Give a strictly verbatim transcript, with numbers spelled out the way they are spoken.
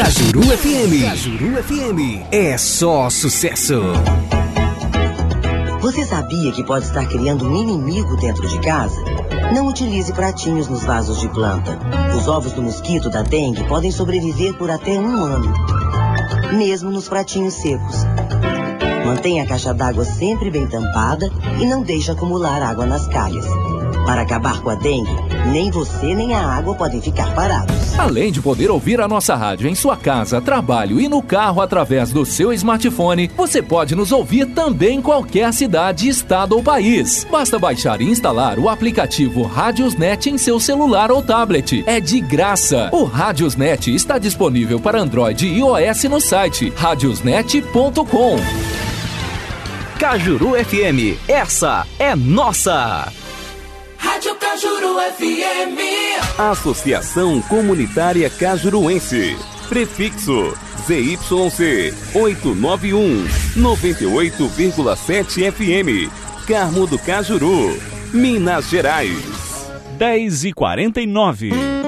Cajuru F M. Cajuru F M. É só sucesso. Você sabia que pode estar criando um inimigo dentro de casa? Não utilize pratinhos nos vasos de planta. Os ovos do mosquito da dengue podem sobreviver por até um ano, mesmo nos pratinhos secos. Mantenha a caixa d'água sempre bem tampada e não deixe acumular água nas calhas. Para acabar com a dengue, nem você nem a água podem ficar parados. Além de poder ouvir a nossa rádio em sua casa, trabalho e no carro através do seu smartphone, você pode nos ouvir também em qualquer cidade, estado ou país. Basta baixar e instalar o aplicativo Radiosnet em seu celular ou tablet. É de graça. O Radiosnet está disponível para Android e iOS no site radiosnet ponto com. Cajuru F M, essa é nossa! Rádio Cajuru F M. Associação Comunitária Cajuruense. Prefixo Z Y C oitocentos e noventa e um, noventa e oito vírgula sete F M. Carmo do Cajuru, Minas Gerais. dez e quarenta e nove.